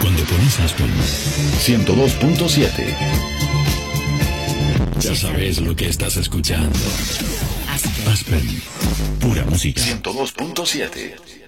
Cuando pones Aspen 102.7, ya sabes lo que estás escuchando. Aspen, pura música. 102.7.